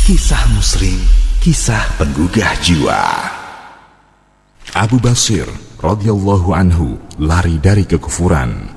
Kisah Muslim, kisah penggugah jiwa. Abu Basir radhiyallahu anhu lari dari kekufuran.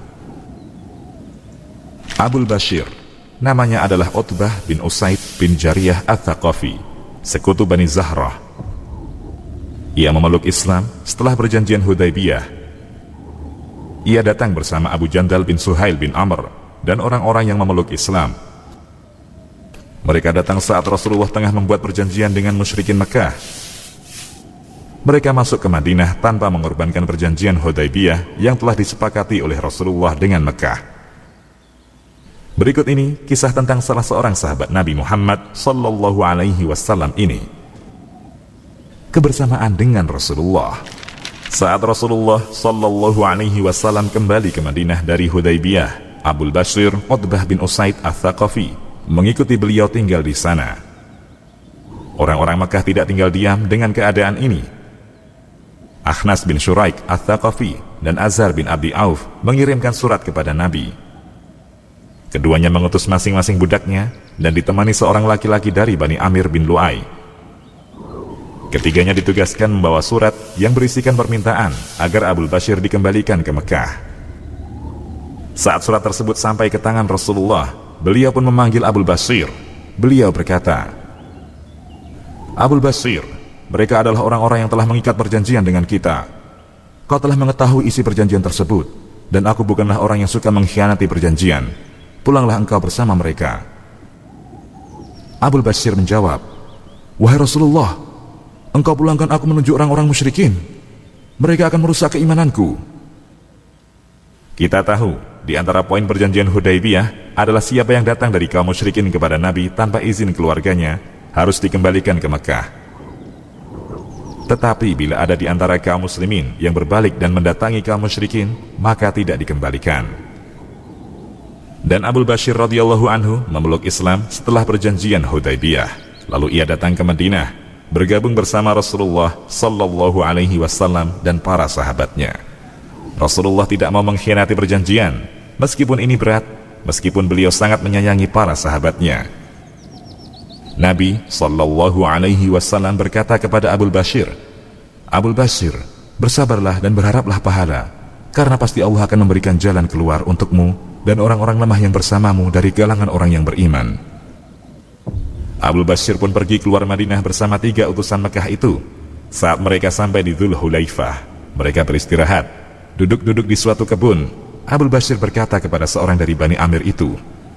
Abu Basir namanya adalah Utbah bin Usaid bin Jariyah Ats-Tsaqafi, sekutu Bani Zahrah. Ia memeluk Islam setelah perjanjian Hudaybiyah. Ia datang bersama Abu Jandal bin Suhail bin Amr dan orang-orang yang memeluk Islam. Mereka datang saat Rasulullah tengah membuat perjanjian dengan musyrikin Mekah. Mereka masuk ke Madinah tanpa mengorbankan perjanjian Hudaybiyah yang telah disepakati oleh Rasulullah dengan Mekah. Berikut ini kisah tentang salah seorang sahabat Nabi Muhammad sallallahu alaihi wasallam ini. Kebersamaan dengan Rasulullah. Saat Rasulullah sallallahu alaihi wasallam kembali ke Madinah dari Hudaybiyah, Abu Basir Utbah bin Usaid Ats-Tsaqafi mengikuti beliau tinggal di sana. Orang-orang Makkah tidak tinggal diam dengan keadaan ini. Akhnas bin Syuraik Ats-Tsaqafi dan Azhar bin Abi Auf mengirimkan surat kepada Nabi. Keduanya mengutus masing-masing budaknya dan ditemani seorang laki-laki dari Bani Amir bin Lu'ay. Ketiganya ditugaskan membawa surat yang berisikan permintaan agar Abu Basir dikembalikan ke Mekah. Saat surat tersebut sampai ke tangan Rasulullah, beliau pun memanggil Abu Basir. Beliau berkata, "Abu Basir, mereka adalah orang-orang yang telah mengikat perjanjian dengan kita. Kau telah mengetahui isi perjanjian tersebut, dan aku bukanlah orang yang suka mengkhianati perjanjian. Pulanglah engkau bersama mereka." Abu Basir menjawab, "Wahai Rasulullah, engkau pulangkan aku menuju orang-orang musyrikin. Mereka akan merusak keimananku." Kita tahu, di antara poin perjanjian Hudaybiyah adalah siapa yang datang dari kaum musyrikin kepada Nabi tanpa izin keluarganya harus dikembalikan ke Mekah. Tetapi bila ada di antara kaum muslimin yang berbalik dan mendatangi kaum musyrikin, maka tidak dikembalikan. Dan Abu Basir radhiyallahu anhu memeluk Islam setelah perjanjian Hudaybiyah. Lalu ia datang ke Madinah, bergabung bersama Rasulullah sallallahu alaihi wasallam dan para sahabatnya. Rasulullah tidak mau mengkhianati perjanjian, meskipun ini berat, meskipun beliau sangat menyayangi para sahabatnya. Nabi sallallahu alaihi wasallam berkata kepada Abu Basir, "Abu Basir, bersabarlah dan berharaplah pahala, karena pasti Allah akan memberikan jalan keluar untukmu dan orang-orang lemah yang bersamamu dari kalangan orang yang beriman." Abu Basir pun pergi keluar Madinah bersama 3 utusan Mekah itu. Saat mereka sampai di Dzul Hulaifah, mereka beristirahat. Duduk-duduk di suatu kebun, Abu Basir berkata kepada seorang dari Bani Amir itu,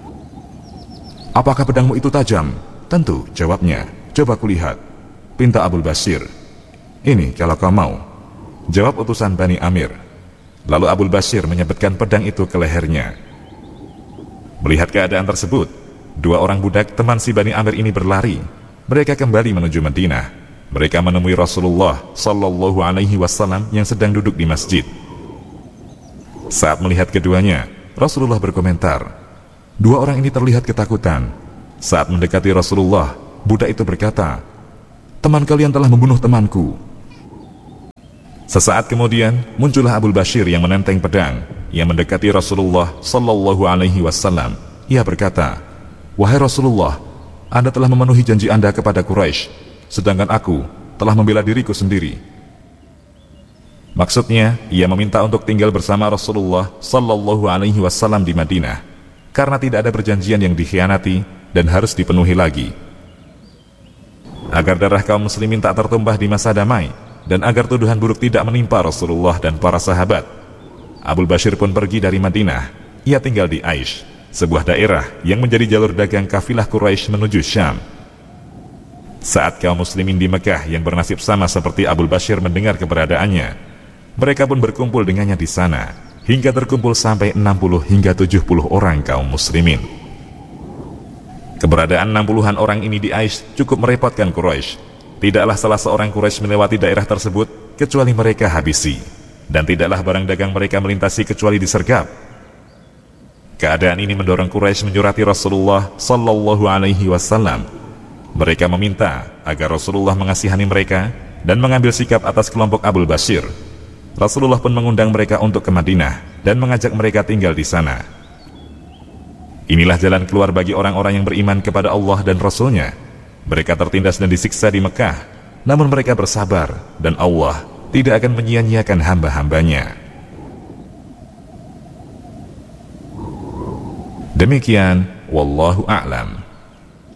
"Apakah pedangmu itu tajam?" "Tentu," jawabnya. "Coba kulihat." Pinta Abu Basir. "Ini kalau kau mau," jawab utusan Bani Amir. Lalu Abu Basir menyebutkan pedang itu ke lehernya. Melihat keadaan tersebut, 2 orang budak teman si Bani Amir ini berlari. Mereka kembali menuju Madinah. Mereka menemui Rasulullah sallallahu alaihi wasallam yang sedang duduk di masjid. Saat melihat keduanya, Rasulullah berkomentar, "2 orang ini terlihat ketakutan." Saat mendekati Rasulullah, budak itu berkata, "Teman kalian telah membunuh temanku." Sesaat kemudian, muncullah Abu Basir yang menenteng pedang. Ia mendekati Rasulullah sallallahu alaihi wasallam. Ia berkata, "Wahai Rasulullah, Anda telah memenuhi janji Anda kepada Quraisy, sedangkan aku telah membela diriku sendiri." Maksudnya, ia meminta untuk tinggal bersama Rasulullah sallallahu alaihi wasallam di Madinah, karena tidak ada perjanjian yang dikhianati dan harus dipenuhi lagi. Agar darah kaum muslimin tak tertumpah di masa damai, dan agar tuduhan buruk tidak menimpa Rasulullah dan para sahabat, Abu Basir pun pergi dari Madinah. Ia tinggal di Aish, sebuah daerah yang menjadi jalur dagang kafilah Quraisy menuju Syam. Saat kaum muslimin di Mekah yang bernasib sama seperti Abu Basir mendengar keberadaannya, mereka pun berkumpul dengannya di sana, hingga terkumpul sampai 60 hingga 70 orang kaum muslimin. Keberadaan 60-an orang ini di Aish cukup merepotkan Quraisy. Tidaklah salah seorang Quraisy melewati daerah tersebut kecuali mereka habisi, dan tidaklah barang dagang mereka melintasi kecuali disergap. Keadaan ini mendorong Quraisy menyurati Rasulullah sallallahu alaihi wasallam. Mereka meminta agar Rasulullah mengasihani mereka dan mengambil sikap atas kelompok Abu Basir. Rasulullah pun mengundang mereka untuk ke Madinah dan mengajak mereka tinggal di sana. Inilah jalan keluar bagi orang-orang yang beriman kepada Allah dan Rasul-Nya. Mereka tertindas dan disiksa di Mekah, namun mereka bersabar dan Allah tidak akan menyia-nyiakan hamba-hambanya. Demikian, wallahu a'lam.